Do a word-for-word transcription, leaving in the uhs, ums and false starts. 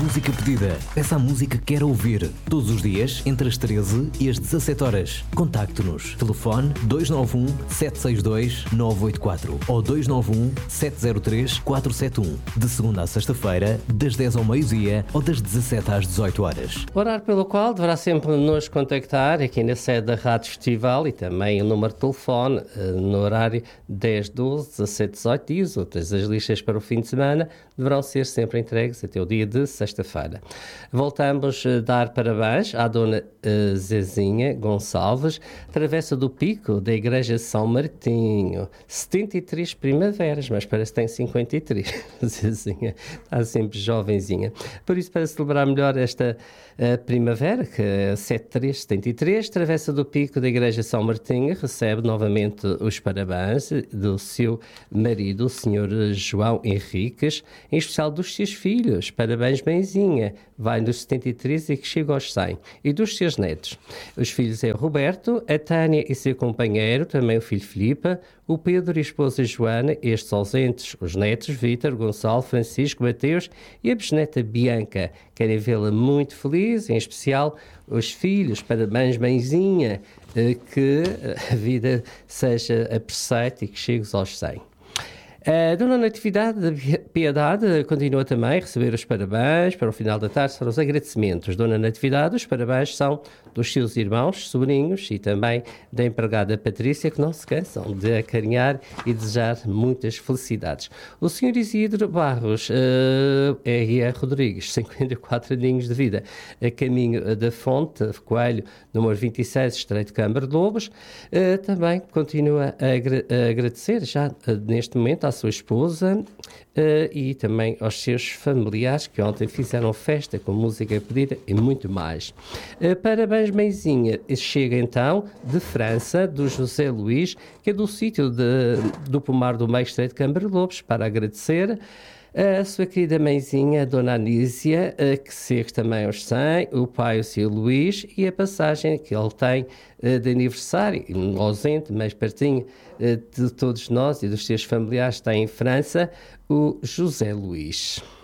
música pedida. Peça a música que quer ouvir. Todos os dias, entre as treze e as dezassete horas. Contacte-nos. Telefone dois nove um, sete seis dois, nove oito quatro ou dois nove um, sete zero três, quatro sete um. De segunda a sexta-feira, das dez ao meio-dia ou das dezassete às dezoito horas. O horário pelo qual deverá sempre nos contactar aqui na sede da Rádio Festival e também o número de telefone no horário dez, doze, dezassete, dezoito e as outras. As listas para o fim de semana deverão ser sempre entregues até o dia de sexta-feira. Voltamos a dar parabéns à dona uh, Zezinha Gonçalves, Travessa do Pico, da Igreja São Martinho. setenta e três primaveras, mas parece que tem cinquenta e três. Zezinha está sempre jovenzinha. Por isso, para celebrar melhor esta uh, primavera, que é sete três setenta e três, Travessa do Pico, da Igreja São Martinho, recebe novamente os parabéns do seu marido, o senhor João Henriques, em especial dos seus filhos. Parabéns, benzinha. Vai dos setenta e três e que chega aos cem. E dos seus netos. Os filhos é o Roberto, a Tânia e seu companheiro, também o filho Filipe, o Pedro e a esposa Joana, estes ausentes, os netos Vítor, Gonçalo, Francisco, Mateus e a bisneta Bianca. Querem vê-la muito feliz, em especial os filhos. Parabéns, benzinha. Que a vida seja aperceita e que chegues aos cem. A Dona Natividade da Piedade continua também a receber os parabéns. Para o final da tarde serão os agradecimentos. Dona Natividade, os parabéns são dos seus irmãos, sobrinhos e também da empregada Patrícia, que não se cansam de acarinhar e desejar muitas felicidades. O senhor Isidro Barros uh, R R Rodrigues, cinquenta e quatro aninhos de vida, a caminho da Fonte Coelho, número vinte e seis, Estreito Câmara de Lobos, uh, também continua a, agra- a agradecer já uh, neste momento à sua esposa uh, e também aos seus familiares que ontem fizeram festa com música pedida e muito mais. Uh, parabéns, mãezinha. Chega então de França, do José Luís, que é do sítio de, do Pomar do Meio, Estreito de Câmara de Lobos, para agradecer a sua querida mãezinha, a Dona Anísia, que segue também aos cem, o pai, o seu Luís, e a passagem que ele tem de aniversário, ausente, mas pertinho de todos nós e dos seus familiares, está em França, o José Luís.